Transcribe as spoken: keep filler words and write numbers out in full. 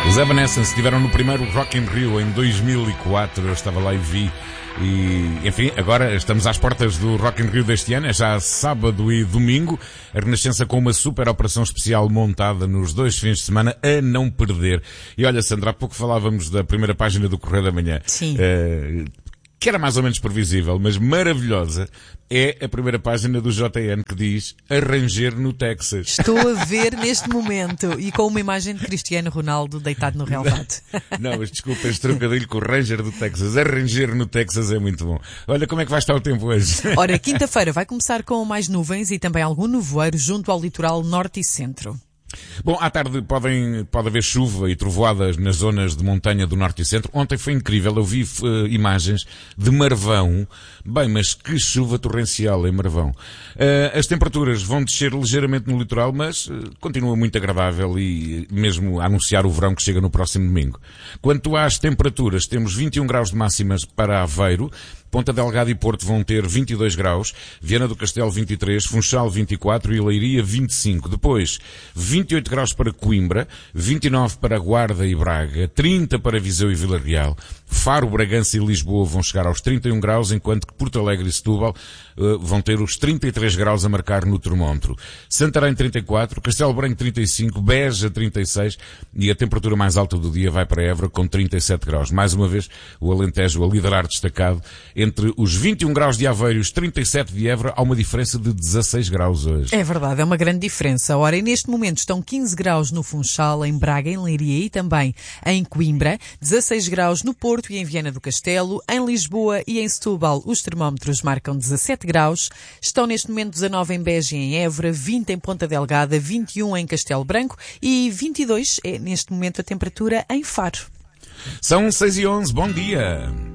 Os Evanescence estiveram no primeiro Rock in Rio em dois mil e quatro, eu estava lá e vi. E, enfim, agora estamos às portas do Rock in Rio deste ano, é já sábado e domingo, a Renascença com uma super operação especial montada nos dois fins de semana a não perder. E olha, Sandra, há pouco falávamos da primeira página do Correio da Manhã. Sim. Uh, que era mais ou menos previsível, mas maravilhosa, é a primeira página do J N que diz Arranjar no Texas. Estou a ver neste momento e com uma imagem de Cristiano Ronaldo deitado no relvado. Não, mas desculpa, este trocadilho com o Ranger do Texas. Arranjar no Texas é muito bom. Olha como é que vai estar o tempo hoje. Ora, quinta-feira vai começar com mais nuvens e também algum nevoeiro junto ao litoral norte e centro. Bom, à tarde podem, pode haver chuva e trovoadas nas zonas de montanha do norte e centro. Ontem foi incrível, eu vi uh, imagens de Marvão. Bem, mas que chuva torrencial em Marvão. Uh, as temperaturas vão descer ligeiramente no litoral, mas uh, continua muito agradável e mesmo a anunciar o verão que chega no próximo domingo. Quanto às temperaturas, temos vinte e um graus de máximas para Aveiro, Ponta Delgada e Porto vão ter vinte e dois graus, Viana do Castelo vinte e três, Funchal vinte e quatro e Leiria vinte e cinco. Depois, vinte e oito graus para Coimbra, vinte e nove para Guarda e Braga, trinta para Viseu e Vila Real, Faro, Bragança e Lisboa vão chegar aos trinta e um graus, enquanto que Porto Alegre e Setúbal uh, vão ter os trinta e três graus a marcar no termómetro. Santarém trinta e quatro, Castelo Branco trinta e cinco, Beja trinta e seis e a temperatura mais alta do dia vai para Évora com trinta e sete graus. Mais uma vez, o Alentejo a liderar destacado. Entre os vinte e um graus de Aveiro e os trinta e sete de Évora há uma diferença de dezasseis graus hoje. É verdade, é uma grande diferença. Ora, e neste momento estão quinze graus no Funchal, em Braga, em Leiria e também em Coimbra, dezasseis graus no Porto e em Viana do Castelo, em Lisboa e em Setúbal os termómetros marcam dezassete graus, estão neste momento dezanove em Beja e em Évora, vinte em Ponta Delgada, vinte e um em Castelo Branco e vinte e dois é neste momento a temperatura em Faro. São seis e onze, bom dia!